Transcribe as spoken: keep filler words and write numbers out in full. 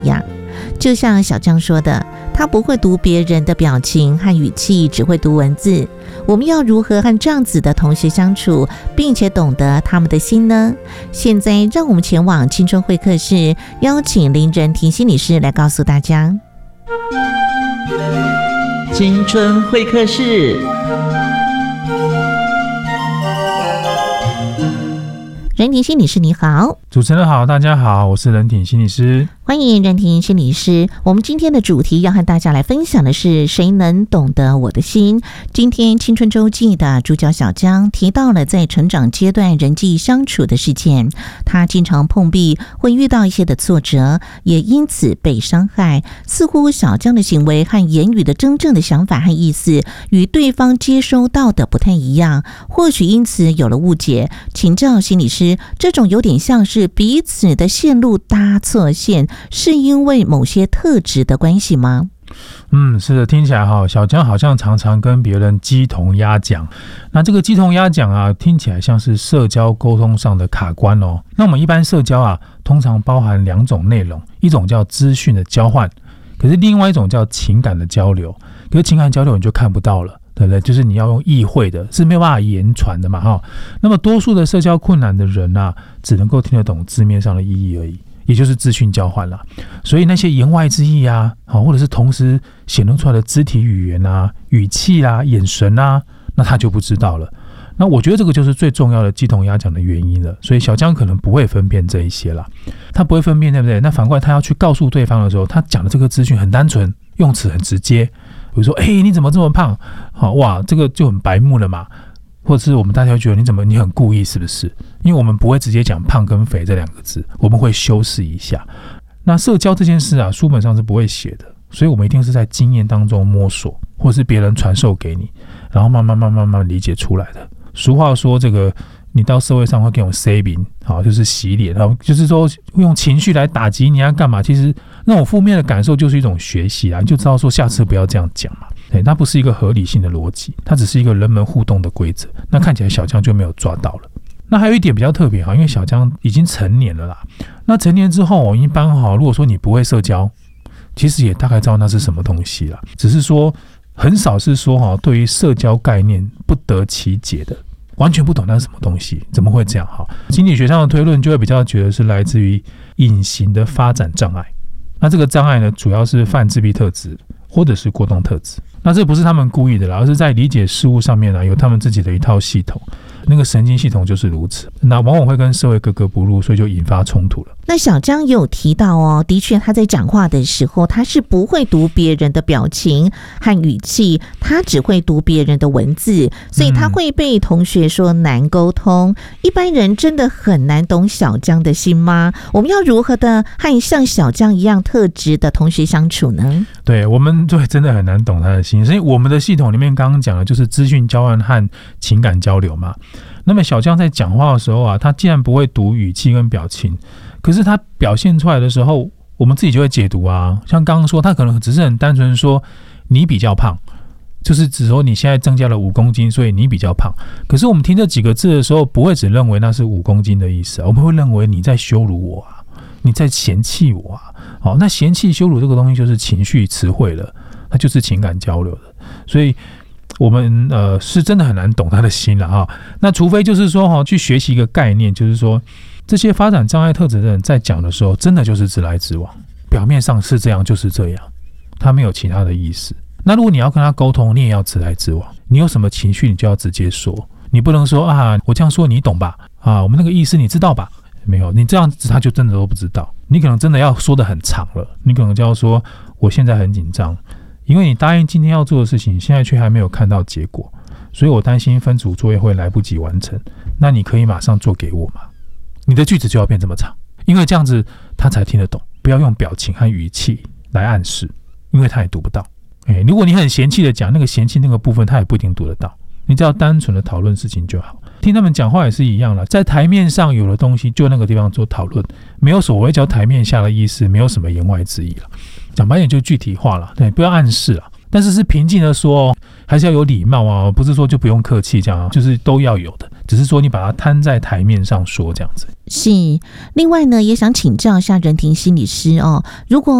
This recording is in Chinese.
一样。就像小江说的，他不会读别人的表情和语气，只会读文字。我们要如何和这样子的同学相处，并且懂得他们的心呢？现在让我们前往青春会客室，邀请林仁庭心理师来告诉大家。 青春会客室， 仁庭心理师你好。 主持人好，大家好，我是仁庭心理师。 欢迎仁庭心理师。我们今天的主题要和大家来分享的是谁能懂得我的心。今天青春周记的主角小江提到了在成长阶段人际相处的事件，他经常碰壁，会遇到一些的挫折，也因此被伤害。似乎小江的行为和言语的真正的想法和意思与对方接收到的不太一样，或许因此有了误解。请教心理师，这种有点像是彼此的线路搭错线，是因为某些特质的关系吗？ 嗯，是的，听起来哈，小江好像常常跟别人鸡同鸭讲。那这个鸡同鸭讲啊，听起来像是社交沟通上的卡关哦。那我们一般社交啊，通常包含两种内容，一种叫资讯的交换，可是另外一种叫情感的交流。可是情感交流你就看不到了，对不对？就是你要用意会的，是没有办法言传的嘛哈。那么多数的社交困难的人啊，只能够听得懂字面上的意义而已。也就是资讯交换啦，所以那些言外之意啊，或者是同时显露出来的肢体语言啊、语气啊、眼神啊，那他就不知道了。那我觉得这个就是最重要的鸡同鸭讲的原因了。所以小江可能不会分辨这一些啦，他不会分辨，对不对？那反过来他要去告诉对方的时候，他讲的这个资讯很单纯，用词很直接，比如说，哎、欸，你怎么这么胖？好哇，这个就很白目了嘛。或者是我们大家会觉得你怎么你很故意是不是？因为我们不会直接讲胖跟肥这两个字，我们会修饰一下。那社交这件事啊，书本上是不会写的，所以我们一定是在经验当中摸索，或是别人传授给你，然后慢慢慢慢慢慢理解出来的。俗话说，这个你到社会上会给我 saving， 好，就是洗脸，然后就是说用情绪来打击你要干嘛？其实那种负面的感受就是一种学习啊，你就知道说下次不要这样讲嘛。对，它不是一个合理性的逻辑，它只是一个人们互动的规则。那看起来小江就没有抓到了。那还有一点比较特别，因为小江已经成年了啦。那成年之后，一般如果说你不会社交，其实也大概知道那是什么东西啦。只是说很少是说对于社交概念不得其解的，完全不懂那是什么东西，怎么会这样？心理学上的推论就会比较觉得是来自于隐形的发展障碍。那这个障碍呢，主要是泛自闭特质或者是过动特质。那这不是他们故意的啦，而是在理解事物上面啊，有他们自己的一套系统，那个神经系统就是如此，那往往会跟社会格格不入，所以就引发冲突了。 那小江也有提到哦，的确他在讲话的时候，他是不会读别人的表情和语气，他只会读别人的文字，所以他会被同学说难沟通。嗯、一般人真的很难懂小江的心吗？我们要如何的和像小江一样特质的同学相处呢？ 对，我们对真的很难懂他的心，所以我们的系统里面刚刚讲的就是资讯交换和情感交流嘛。那么小江在讲话的时候啊，他既然不会读语气跟表情，可是他表现出来的时候，我们自己就会解读啊。像刚刚说，他可能只是很单纯说你比较胖，就是指说你现在增加了五公斤，所以你比较胖。可是我们听这几个字的时候，不会只认为那是五公斤的意思啊，我们会认为你在羞辱我啊，你在嫌弃我啊。好，那嫌弃、羞辱这个东西就是情绪词汇了，它就是情感交流的，所以我们呃是真的很难懂他的心了哈。那除非就是说哈，去学习一个概念，就是说这些发展障碍特质的人在讲的时候，真的就是直来直往，表面上是这样就是这样，他没有其他的意思。那如果你要跟他沟通，你也要直来直往，你有什么情绪你就要直接说，你不能说啊我这样说你懂吧，啊我们那个意思你知道吧，没有，你这样子他就真的都不知道。你可能真的要说得很长了，你可能就要说我现在很紧张，因为你答应今天要做的事情，现在却还没有看到结果，所以我担心分组作业会来不及完成，那你可以马上做给我吗？你的句子就要变这么长，因为这样子他才听得懂。不要用表情和语气来暗示，因为他也读不到。欸、如果你很嫌弃的讲那个嫌弃那个部分，他也不一定读得到，你只要单纯的讨论事情就好。听他们讲话也是一样了，在台面上有的东西就那个地方做讨论，没有所谓叫台面下的意思，没有什么言外之意了。讲白点就具体化了，对，不要暗示了，但是是平静的说，还是要有礼貌啊，不是说就不用客气这样，就是都要有的。 只是说你把它摊在台面上说这样子。 是，另外呢，也想请教一下人庭心理师哦，如果